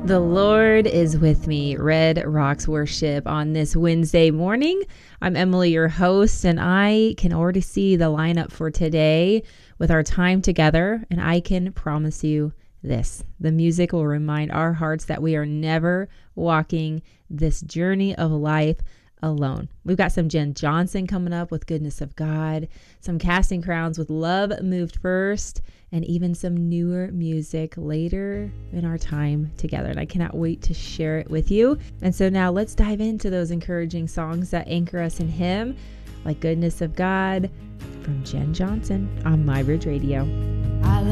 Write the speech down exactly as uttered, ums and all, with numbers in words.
The Lord is with me. Red Rocks Worship on this Wednesday morning. I'm Emily, your host, and I can already see the lineup for today with our time together. And I can promise you this: the music will remind our hearts that we are never walking this journey of life alone. We've got some Jen Johnson coming up with Goodness of God, some Casting Crowns with Love Moved First, and even some newer music later in our time together. And I cannot wait to share it with you. And so now let's dive into those encouraging songs that anchor us in Him, like Goodness of God from Jen Johnson on My Bridge Radio. I